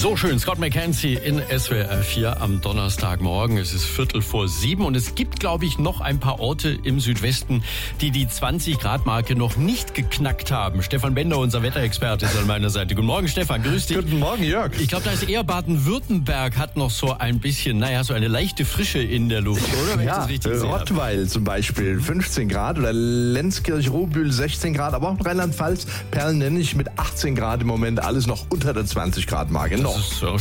So schön, Scott McKenzie in SWR 4 am Donnerstagmorgen. Es ist 6:45 und es gibt, glaube ich, noch ein paar Orte im Südwesten, die 20-Grad-Marke noch nicht geknackt haben. Stefan Bender, unser Wetterexperte, ist an meiner Seite. Guten Morgen, Stefan, grüß dich. Guten Morgen, Jörg. Ich glaube, da ist eher Baden-Württemberg hat noch so ein bisschen, so eine leichte Frische in der Luft, oder? Wenn ich das richtig sehe. Rottweil zum Beispiel 15 Grad oder Lenzkirch-Rohbühl 16 Grad, aber auch Rheinland-Pfalz, Perlen-Nennig mit 18 Grad im Moment, alles noch unter der 20-Grad-Marke. Noch.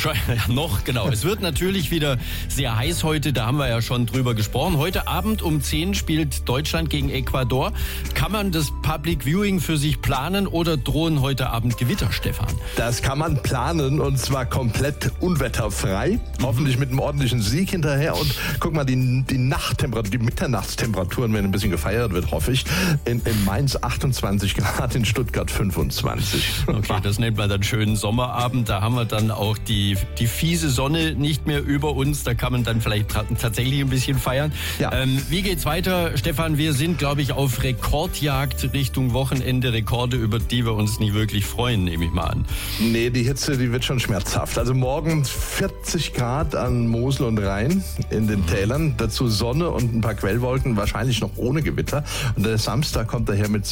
Noch, genau. Es wird natürlich wieder sehr heiß heute, da haben wir ja schon drüber gesprochen. Heute Abend um 10 spielt Deutschland gegen Ecuador. Kann man das Public Viewing für sich planen oder drohen heute Abend Gewitter, Stefan? Das kann man planen und zwar komplett unwetterfrei. Hoffentlich mit einem ordentlichen Sieg hinterher. Und guck mal, die Nachttemperatur, die Mitternachtstemperaturen werden ein bisschen gefeiert wird, hoffe ich. In Mainz 28 Grad, in Stuttgart 25. Okay, das nennt man dann schönen Sommerabend. Da haben wir dann auch die fiese Sonne nicht mehr über uns. Da kann man dann vielleicht tatsächlich ein bisschen feiern. Ja. Wie geht's weiter, Stefan? Wir sind, glaube ich, auf Rekordjagd Richtung Wochenende. Rekorde, über die wir uns nicht wirklich freuen, nehme ich mal an. Nee, die Hitze, die wird schon schmerzhaft. Also morgen 40 Grad an Mosel und Rhein in den Tälern. Dazu Sonne und ein paar Quellwolken, wahrscheinlich noch ohne Gewitter. Und der Samstag kommt daher mit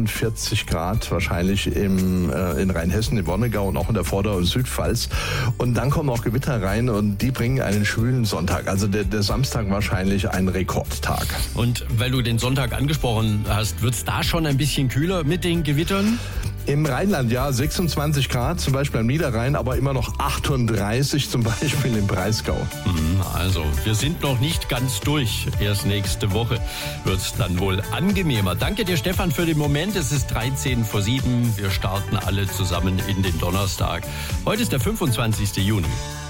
42 Grad, wahrscheinlich in Rheinhessen, im Wonnegau und auch in der Vorder- und Südpfalz. Und dann kommen auch Gewitter rein und die bringen einen schwülen Sonntag. Also der Samstag wahrscheinlich ein Rekordtag. Und weil du den Sonntag angesprochen hast, wird es da schon ein bisschen kühler mit den Gewittern? Im Rheinland, 26 Grad, zum Beispiel am Niederrhein, aber immer noch 38 zum Beispiel im Breisgau. Also, wir sind noch nicht ganz durch. Erst nächste Woche wird es dann wohl angenehmer. Danke dir, Stefan, für den Moment. Es ist 6:13. Wir starten alle zusammen in den Donnerstag. Heute ist der 25. Juni.